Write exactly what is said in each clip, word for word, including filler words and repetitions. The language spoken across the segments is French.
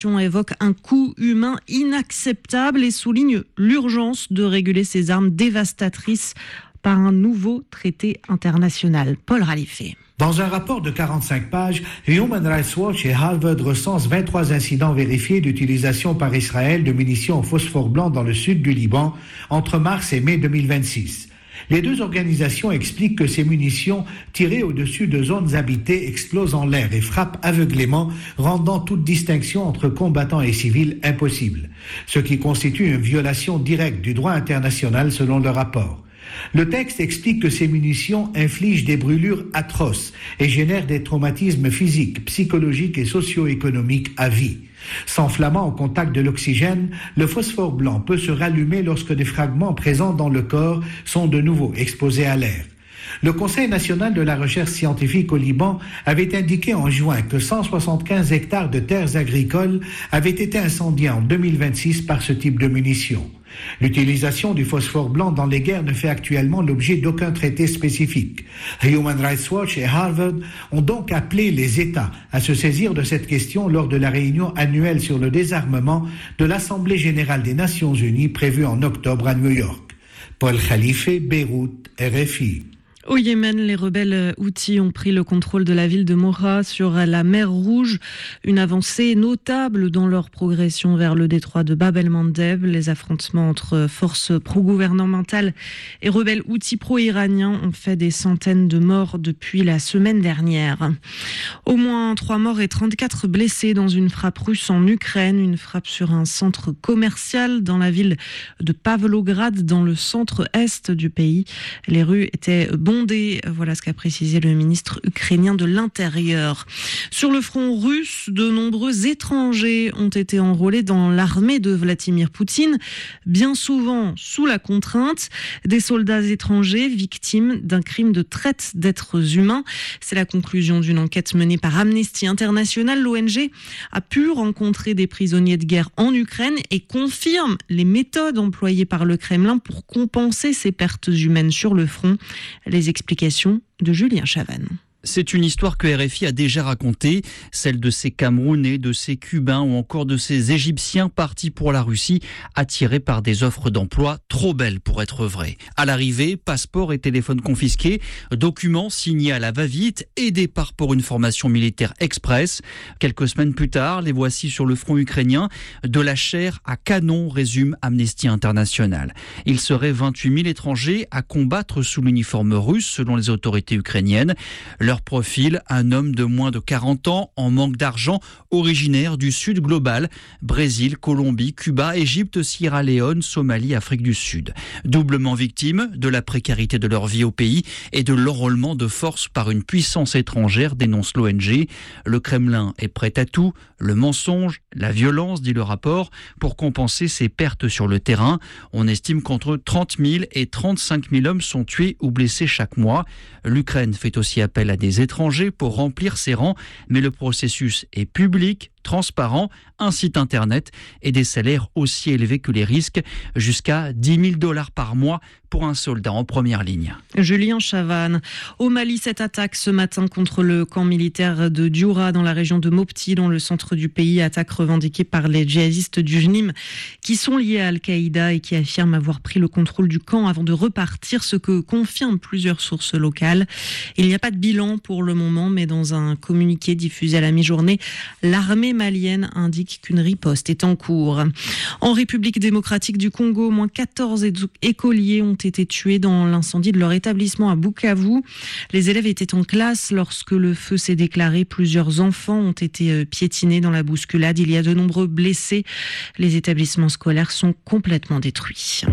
évoque un coût humain inacceptable et souligne l'urgence de réguler ces armes dévastatrices par un nouveau traité international. Paul Ralifé. Dans un rapport de quarante-cinq pages, Human Rights Watch et Harvard recensent vingt-trois incidents vérifiés d'utilisation par Israël de munitions au phosphore blanc dans le sud du Liban entre mars et mai deux mille vingt-six. Les deux organisations expliquent que ces munitions tirées au-dessus de zones habitées explosent en l'air et frappent aveuglément, rendant toute distinction entre combattants et civils impossible, ce qui constitue une violation directe du droit international selon le rapport. Le texte explique que ces munitions infligent des brûlures atroces et génèrent des traumatismes physiques, psychologiques et socio-économiques à vie. S'enflammant au contact de l'oxygène, le phosphore blanc peut se rallumer lorsque des fragments présents dans le corps sont de nouveau exposés à l'air. Le Conseil national de la recherche scientifique au Liban avait indiqué en juin que cent soixante-quinze hectares de terres agricoles avaient été incendiés en deux mille vingt-six par ce type de munitions. L'utilisation du phosphore blanc dans les guerres ne fait actuellement l'objet d'aucun traité spécifique. Human Rights Watch et Harvard ont donc appelé les États à se saisir de cette question lors de la réunion annuelle sur le désarmement de l'Assemblée générale des Nations unies prévue en octobre à New York. Paul Khalife, Beyrouth, R F I. Au Yémen, les rebelles Houthis ont pris le contrôle de la ville de Moha sur la mer Rouge. Une avancée notable dans leur progression vers le détroit de Bab el-Mandeb. Les affrontements entre forces pro-gouvernementales et rebelles Houthis pro-iraniens ont fait des centaines de morts depuis la semaine dernière. Au moins trois morts et trente-quatre blessés dans une frappe russe en Ukraine. Une frappe sur un centre commercial dans la ville de Pavlograd, dans le centre-est du pays. Les rues étaient bondées. Voilà ce qu'a précisé le ministre ukrainien de l'Intérieur. Sur le front russe, de nombreux étrangers ont été enrôlés dans l'armée de Vladimir Poutine, bien souvent sous la contrainte. Des soldats étrangers victimes d'un crime de traite d'êtres humains. C'est la conclusion d'une enquête menée par Amnesty International. L'O N G a pu rencontrer des prisonniers de guerre en Ukraine et confirme les méthodes employées par le Kremlin pour compenser ces pertes humaines sur le front. Les explications de Julien Chavannes. C'est une histoire que R F I a déjà racontée, celle de ces Camerounais, de ces Cubains ou encore de ces Égyptiens partis pour la Russie, attirés par des offres d'emploi trop belles pour être vraies. À l'arrivée, passeport et téléphone confisqués, documents signés à la va-vite et départ pour une formation militaire express. Quelques semaines plus tard, les voici sur le front ukrainien, de la chair à canon, résume Amnesty International. Il serait vingt-huit mille étrangers à combattre sous l'uniforme russe, selon les autorités ukrainiennes. Leur profil, un homme de moins de quarante ans, en manque d'argent, originaire du Sud global, Brésil, Colombie, Cuba, Égypte, Sierra Leone, Somalie, Afrique du Sud. Doublement victimes de la précarité de leur vie au pays et de l'enrôlement de force par une puissance étrangère, dénonce l'O N G. Le Kremlin est prêt à tout, le mensonge, la violence, dit le rapport, pour compenser ses pertes sur le terrain. On estime qu'entre trente mille et trente-cinq mille hommes sont tués ou blessés chaque mois. L'Ukraine fait aussi appel à des étrangers pour remplir ses rangs, mais le processus est public, transparent, un site internet et des salaires aussi élevés que les risques, jusqu'à dix mille dollars par mois pour un soldat en première ligne. Julien Chavannes. Au Mali, cette attaque ce matin contre le camp militaire de Dioura dans la région de Mopti, dans le centre du pays, attaque revendiquée par les djihadistes du J N I M qui sont liés à Al-Qaïda et qui affirment avoir pris le contrôle du camp avant de repartir, ce que confirment plusieurs sources locales. Il n'y a pas de bilan pour le moment, mais dans un communiqué diffusé à la mi-journée, l'armée malienne indique qu'une riposte est en cours. En République démocratique du Congo, au moins quatorze écoliers ont été tués dans l'incendie de leur établissement à Bukavu. Les élèves étaient en classe lorsque le feu s'est déclaré. Plusieurs enfants ont été piétinés dans la bousculade. Il y a de nombreux blessés. Les établissements scolaires sont complètement détruits.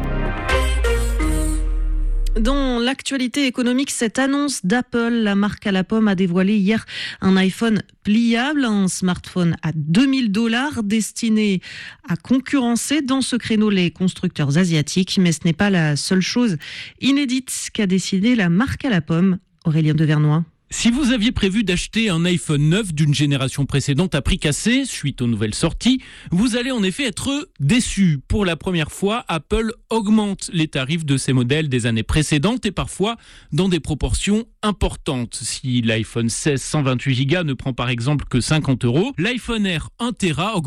Dans l'actualité économique, cette annonce d'Apple, la marque à la pomme, a dévoilé hier un iPhone pliable, un smartphone à deux mille dollars destiné à concurrencer dans ce créneau les constructeurs asiatiques. Mais ce n'est pas la seule chose inédite qu'a décidé la marque à la pomme. Aurélien Devernois. Si vous aviez prévu d'acheter un iPhone neuf d'une génération précédente à prix cassé, suite aux nouvelles sorties, vous allez en effet être déçu. Pour la première fois, Apple augmente les tarifs de ses modèles des années précédentes et parfois dans des proportions importantes. Si l'iPhone seize cent vingt-huit giga ne prend par exemple que cinquante euros, l'iPhone Air un téra